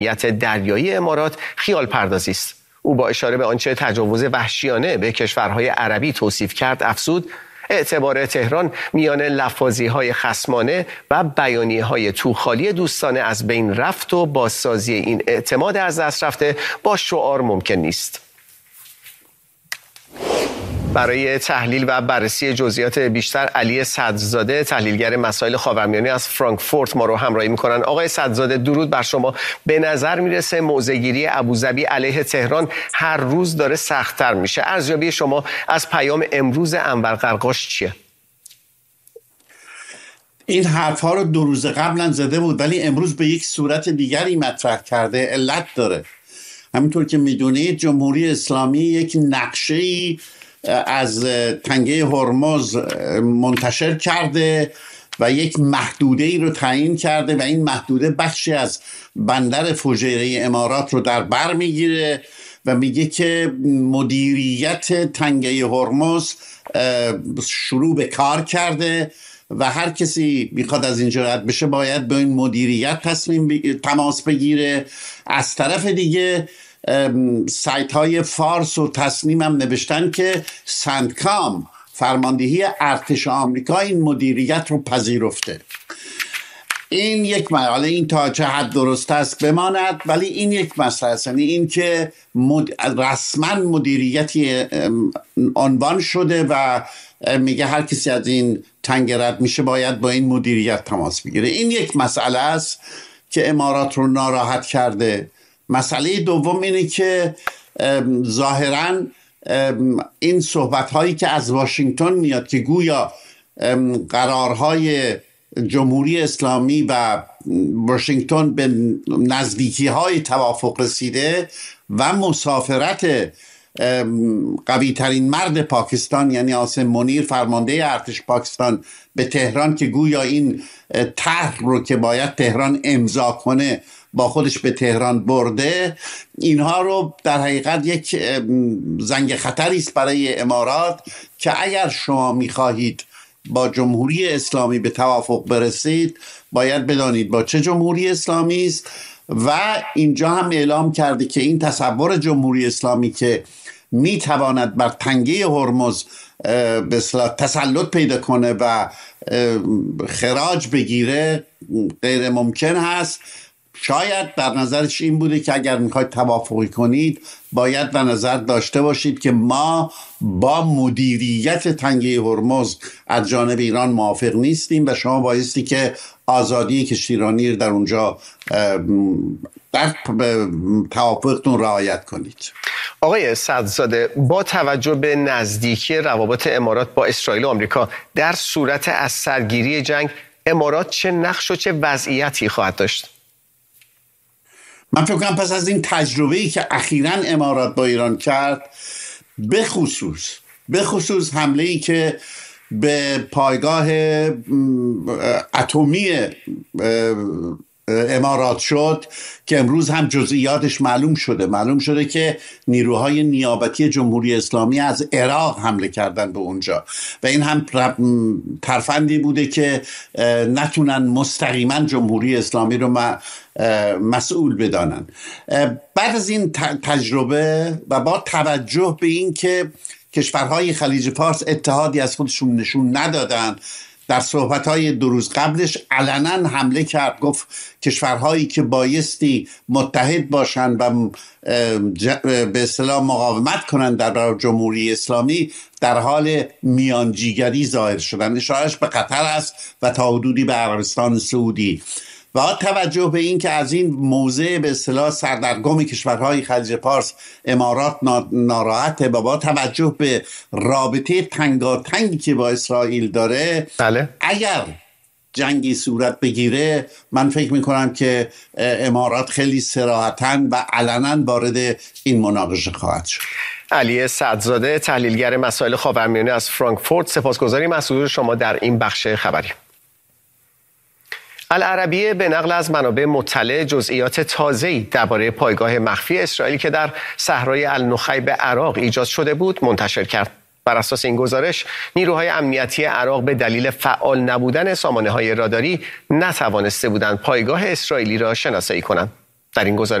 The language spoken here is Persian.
دریایی امارات خیال پردازی است. او با اشاره به آنچه تجاوز وحشیانه به کشورهای عربی توصیف کرد افزود اعتبار تهران میان لفاظی‌های خصمانه و بیانیه‌های توخالی دوستانه از بین رفت و بازسازی این اعتماد از دست رفته با شعار ممکن نیست. برای تحلیل و بررسی جزئیات بیشتر علی صدرزاده تحلیلگر مسائل خاورمیانه از فرانکفورت ما رو همراهی می‌کنن. آقای صدرزاده درود بر شما. به نظر میرسه موضع‌گیری ابوظبی علیه تهران هر روز داره سخت‌تر میشه. ارزیابی شما از پیام امروز انور قرقاش چیه؟ این حرف‌ها رو 2 روز قبلا زده بود ولی امروز به یک صورت دیگری مطرح کرده. علت داره. همینطور که میدونید جمهوری اسلامی یک نقشه‌ای از تنگه هرمز منتشر کرده و یک محدوده ای رو تعیین کرده و این محدوده بخشی از بندر فوجیره امارات رو در بر میگیره و میگه که مدیریت تنگه هرمز شروع به کار کرده و هر کسی میخواد از اینجا رد بشه باید به این مدیریت تماس بگیره. از طرف دیگه سایت های فارس و تسنیم هم نوشتن که سندکام فرماندهی ارتش آمریکا این مدیریت رو پذیرفته. این یک مسئله، این تا چه حد درست است بماند، ولی این یک مسئله است، یعنی این که رسما مدیریتی عنوان شده و میگه هر کسی از این تنگه رد میشه باید با این مدیریت تماس بگیره. این یک مسئله است که امارات رو ناراحت کرده. مسئله دوم اینه که ظاهراً این صحبت هایی که از واشنگتن میاد که گویا قرارهای جمهوری اسلامی و واشنگتن به نزدیکی های توافق رسیده و مسافرت قوی ترین مرد پاکستان یعنی عاصم منیر فرمانده ارتش پاکستان به تهران که گویا این طرح رو که باید تهران امضا کنه با خودش به تهران برده، اینها رو در حقیقت یک زنگ خطری است برای امارات که اگر شما میخواهید با جمهوری اسلامی به توافق برسید باید بدانید با چه جمهوری اسلامی است و اینجا هم اعلام کرده که این تصور جمهوری اسلامی که میتواند بر تنگه هرمز به اصطلاح تسلط پیدا کنه و خراج بگیره غیر ممکن هست. شاید در نظرش این بوده که اگر میخواید توافقی کنید باید در نظر داشته باشید که ما با مدیریت تنگه هرمز از جانب ایران موافق نیستیم و شما بایستی که آزادی کشتیرانی در اونجا در توافقتون رعایت کنید. آقای صدرزاده، با توجه به نزدیکی روابط امارات با اسرائیل و آمریکا در صورت از سرگیری جنگ امارات چه نقش و چه وضعیتی خواهد داشت؟ من فکر کنم پس از این تجربه‌ای که اخیراً امارات با ایران کرد، به خصوص حمله‌ای که به پایگاه اتمی امارات شد که امروز هم جزئیاتش معلوم شده که نیروهای نیابتی جمهوری اسلامی از عراق حمله کردن به اونجا و این هم ترفندی بوده که نتونن مستقیما جمهوری اسلامی رو مسئول بدانن. بعد از این تجربه و با توجه به این که کشورهای خلیج فارس اتحادی از خودشون نشون ندادن، در صحبت‌های 2 روز قبلش علنا حمله کرد، گفت کشورهایی که بایستی متحد باشن و به اصطلاح مقاومت کنن در برابر جمهوری اسلامی در حال میانجیگری ظاهر شدن. اشارهش به قطر است و تا حدودی به عربستان سعودی. با توجه به این که از این موضع به اصطلاح سردرگم کشورهای خلیج فارس امارات ناراحته و با توجه به رابطه تنگاتنگی که با اسرائیل داره، بله. اگر جنگی صورت بگیره من فکر میکنم که امارات خیلی صراحتاً و علنا وارد این مناقشه خواهد شد. علی صدرزاده تحلیلگر مسائل خاورمیانه از فرانکفورت، سپاسگزاریم از حضور شما در این بخش خبری. العربیه به نقل از منابع مطلع جزئیات تازه‌ای درباره پایگاه مخفی اسرائیل که در صحرای النخیب عراق ایجاد شده بود منتشر کرد. بر اساس این گزارش نیروهای امنیتی عراق به دلیل فعال نبودن سامانه‌های راداری نتوانسته بودند پایگاه اسرائیلی را شناسایی کنند. در این گزارش